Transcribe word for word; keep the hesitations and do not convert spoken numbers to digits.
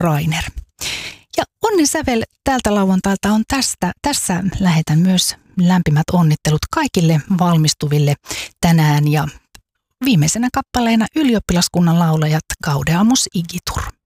Rainer. Ja onnen sävel tältä lauantailta on tästä. Tässä lähetän myös lämpimät onnittelut kaikille valmistuville tänään ja viimeisenä kappaleena ylioppilaskunnan laulajat Gaudeamus Igitur.